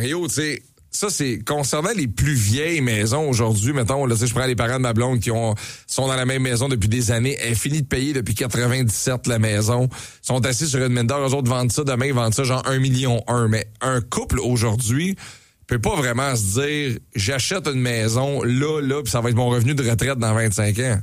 Mario, tu sais, ça, c'est concernant les plus vieilles maisons aujourd'hui. Mettons, là, tu sais, je prends les parents de ma blonde qui sont dans la même maison depuis des années. Elle finit de payer depuis 97 la maison. Ils sont assis sur une mine d'or. Eux autres vendent ça demain, ils vendent ça genre 1,1 million. Mais un couple aujourd'hui peut pas vraiment se dire, j'achète une maison là, puis ça va être mon revenu de retraite dans 25 ans.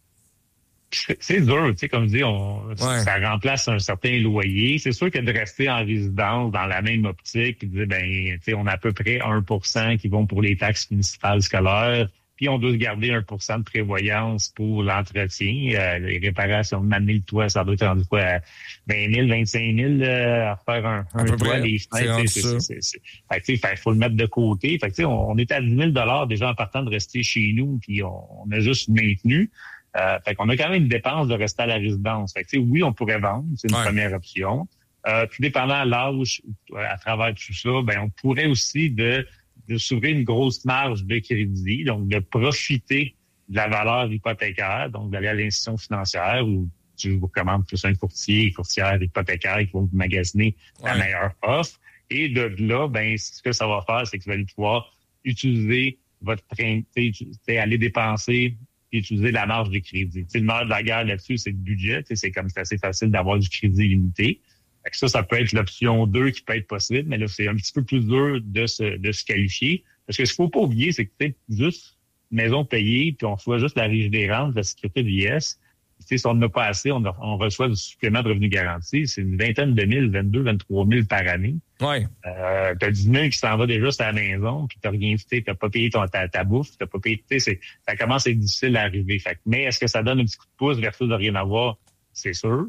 C'est dur, tu sais, comme je dis, ça remplace un certain loyer. C'est sûr que de rester en résidence dans la même optique, puis de dire, tu sais, on a à peu près 1% qui vont pour les taxes municipales scolaires, puis on doit se garder 1% de prévoyance pour l'entretien, les réparations, m'amener le toit, ça doit être rendu quoi, à 20 000, 25 000 à faire un toit, les fenêtres. Fait que, il faut le mettre de côté. Fait que, on est à 10 000 déjà en partant de rester chez nous, puis on a juste maintenu. Fait qu'on a quand même une dépense de rester à la résidence. Fait que, oui, on pourrait vendre, c'est une première option. Tout dépendant de l'âge, à travers tout ça, on pourrait aussi de s'ouvrir une grosse marge de crédit, donc de profiter de la valeur hypothécaire, donc d'aller à l'institution financière où tu vous commandes plus un courtière hypothécaire qui va vous magasiner la meilleure offre. Et de là, ce que ça va faire, c'est que vous allez pouvoir utiliser votre train, aller dépenser et utiliser la marge de crédit. Le nerf de la guerre là-dessus, c'est le budget. C'est assez facile d'avoir du crédit limité. Fait que ça peut être l'option 2 qui peut être possible, mais là, c'est un petit peu plus dur de se qualifier. Parce que ce qu'il faut pas oublier, c'est que juste maison payée, puis on reçoit juste la Régie des rentes, la sécurité de l'IS. Si on n'a pas assez, on reçoit du supplément de revenu garanti. C'est une vingtaine de mille, 22, 23 000 par année. Ouais. T'as 10 000 qui s'en va déjà sur la maison, puis t'as rien, t'as pas payé ta bouffe, t'as pas payé, ça commence à être difficile à arriver. Fait que, mais est-ce que ça donne un petit coup de pouce versus de rien avoir? C'est sûr.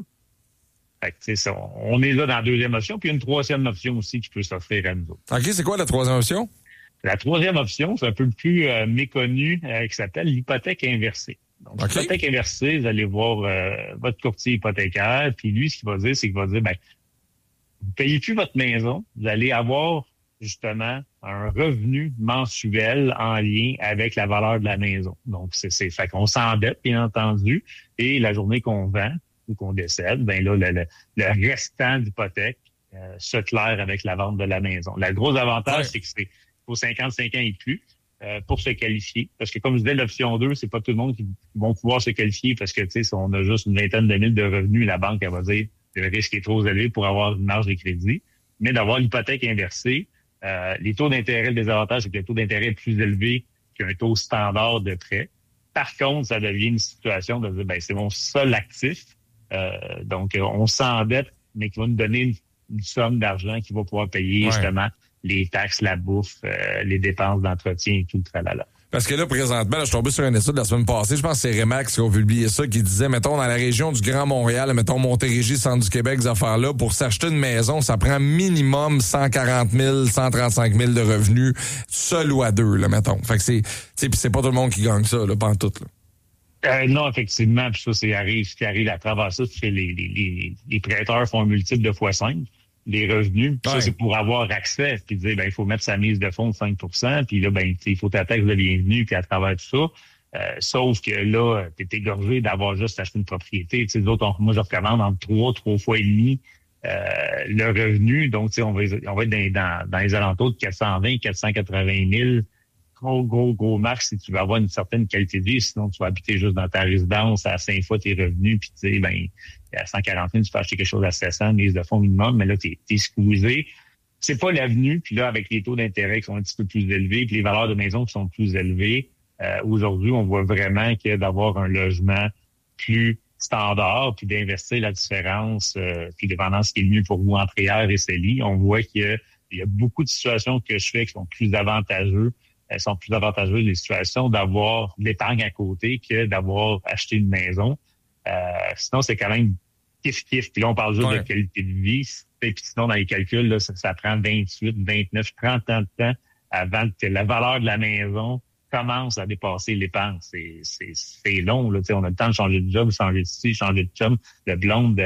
Fait que, on est là dans la deuxième option, puis il y a une troisième option aussi qui peut s'offrir à nous autres. OK, c'est quoi la troisième option? La troisième option, c'est un peu plus méconnu, qui s'appelle l'hypothèque inversée. Donc, l'hypothèque inversée, vous allez voir votre courtier hypothécaire, puis lui, ce qu'il va dire, c'est qu'il va dire, vous payez plus votre maison, vous allez avoir justement un revenu mensuel en lien avec la valeur de la maison. Donc, fait qu'on s'endette, bien entendu, et la journée qu'on vend ou qu'on décède, le restant d'hypothèque se claire avec la vente de la maison. Le gros avantage, c'est que c'est pour 55 ans et plus. Pour se qualifier. Parce que comme je disais, l'option 2, c'est pas tout le monde qui vont pouvoir se qualifier parce que, si on a juste une vingtaine de mille de revenus, la banque, elle va dire que le risque est trop élevé pour avoir une marge de crédit. Mais d'avoir l'hypothèque inversée, les taux d'intérêt, le désavantage, c'est que le taux d'intérêt est plus élevé qu'un taux standard de prêt. Par contre, ça devient une situation de dire, c'est mon seul actif. Donc, on s'endette, mais qui va nous donner une somme d'argent qui va pouvoir payer, justement, les taxes, la bouffe, les dépenses d'entretien et tout le tralala. Parce que là, présentement, je suis tombé sur une étude la semaine passée, je pense que c'est Remax qui a publié ça, qui disait, mettons, dans la région du Grand Montréal, mettons, Montérégie, centre du Québec, ces affaires-là, pour s'acheter une maison, ça prend minimum 140 000, 135 000 de revenus, seul ou à deux, là, mettons. Fait que c'est pas tout le monde qui gagne ça, là, pantoute, là. Non, effectivement, puis ça, ce qui arrive à travers ça, c'est que les prêteurs font un multiple de x5. Les revenus, puis ça, c'est pour avoir accès, puis dire, il faut mettre sa mise de fonds de 5%, puis là, il faut ta taxe de bienvenue, puis à travers tout ça. Sauf que là, t'es égorgé d'avoir juste acheté une propriété. Tu sais, d'autres, moi, je recommande entre 3 fois et demi le revenu. Donc, tu sais, on va être dans les alentours de 420, 480 000. Gros max si tu veux avoir une certaine qualité de vie. Sinon, tu vas habiter juste dans ta résidence à 5 fois tes revenus, puis tu sais, à 140 000, tu peux acheter quelque chose à 700, mise de fonds minimum, mais là, t'es squeezé. C'est pas l'avenue, puis là, avec les taux d'intérêt qui sont un petit peu plus élevés, puis les valeurs de maison qui sont plus élevées, aujourd'hui, on voit vraiment que d'avoir un logement plus standard, puis d'investir la différence, puis dépendant ce qui est le mieux pour vous entre hier et CELI, on voit qu'il y a beaucoup de situations que je fais qui sont plus avantageuses. Elles sont plus avantageuses, les situations, d'avoir de l'épargne à côté que d'avoir acheté une maison. Sinon, c'est quand même kiff-kiff. Puis là, on parle juste de qualité de vie. Puis sinon, dans les calculs, là, ça prend 28, 29, 30 ans de temps avant que la valeur de la maison commence à dépasser l'épargne. C'est long, là. On a le temps de changer de job, changer de ci, changer de chum, de blonde.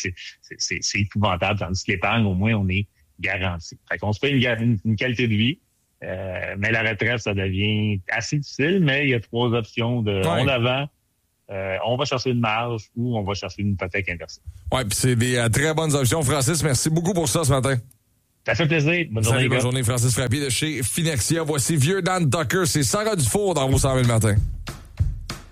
C'est épouvantable. Tandis que l'épargne, au moins, on est garanti. Fait qu'on se fait une qualité de vie. Mais la retraite, ça devient assez difficile, mais il y a 3 options on la vend, on va chercher une marge ou on va chercher une hypothèque inversée. Ouais, puis c'est des très bonnes options. Francis, merci beaucoup pour ça ce matin. Ça fait plaisir. Bonne journée, bonne journée, Francis Frappier de chez Finexia. Voici Vieux Dan Tucker. C'est Sarah Dufour dans vos 100 000 le matin.